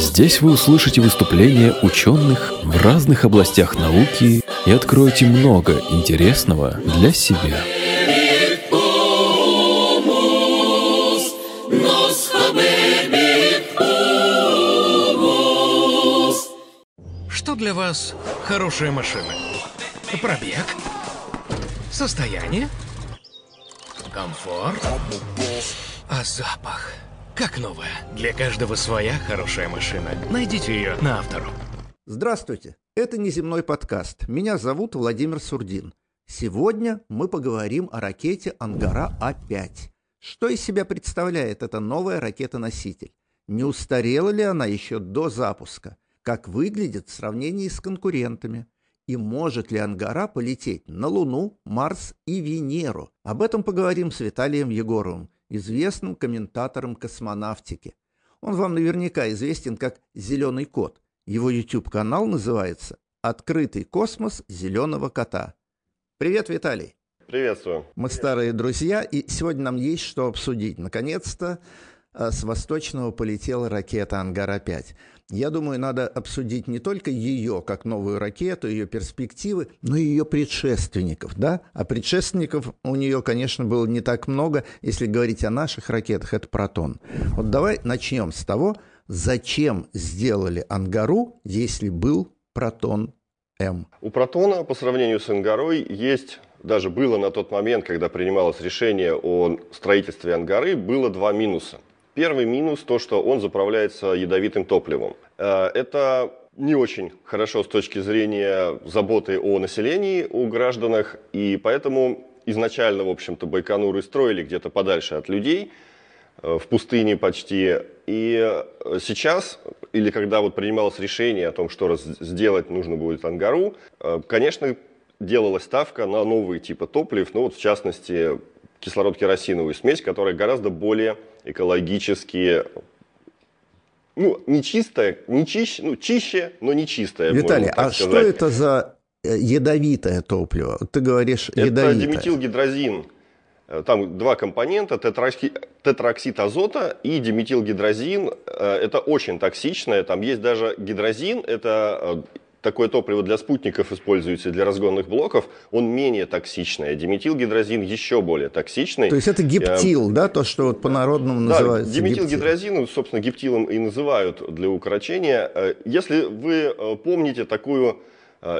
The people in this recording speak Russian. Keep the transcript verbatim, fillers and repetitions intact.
Здесь вы услышите выступления ученых в разных областях науки и откроете много интересного для себя. Что для вас хорошая машина? Пробег? Состояние? Комфорт? А запах? Как новая. Для каждого своя хорошая машина. Найдите ее на Автору. Здравствуйте, это «Неземной подкаст». Меня зовут Владимир Сурдин. Сегодня мы поговорим о ракете «Ангара А пять». Что из себя представляет эта новая ракета-носитель? Не устарела ли она еще до запуска? Как выглядит в сравнении с конкурентами? И может ли «Ангара» полететь на Луну, Марс и Венеру? Об этом поговорим с Виталием Егоровым, известным комментатором космонавтики. Он вам наверняка известен как «Зеленый кот». Его YouTube-канал называется «Открытый космос зеленого кота». Привет, Виталий. Приветствую. Мы старые друзья, и сегодня нам есть что обсудить. Наконец-то с Восточного полетела ракета «Ангара пять». Я думаю, надо обсудить не только ее, как новую ракету, ее перспективы, но и ее предшественников, да? А предшественников у нее, конечно, было не так много. Если говорить о наших ракетах, это «Протон». Вот давай начнем с того, зачем сделали «Ангару», если был «Протон-М». У «Протона» по сравнению с «Ангарой» есть, даже было на тот момент, когда принималось решение о строительстве «Ангары», было два минуса. Первый минус – то, что он заправляется ядовитым топливом. Это не очень хорошо с точки зрения заботы о населении, о гражданах, и поэтому изначально, в общем-то, Байконуры строили где-то подальше от людей, в пустыне почти. И сейчас, или когда вот принималось решение о том, что раз сделать нужно будет «Ангару», конечно, делалась ставка на новые типы топлив, ну вот в частности кислород-керосиновую смесь, которая гораздо более экологически, ну, не чистая, не чище, ну, чище, но не чистая. Виталий, а сказать. Что это за ядовитое топливо? Ты говоришь ядовитое. Это диметилгидрозин. Там два компонента, тетраоксид азота и диметилгидрозин. Это очень токсичное. Там есть даже гидрозин, это такое топливо для спутников используется, для разгонных блоков, он менее токсичный. Диметилгидрозин еще более токсичный. То есть это гептил, Я... да, то, что вот по-народному называется? Да, диметилгидрозин, собственно, гептилом и называют для укорочения. Если вы помните такую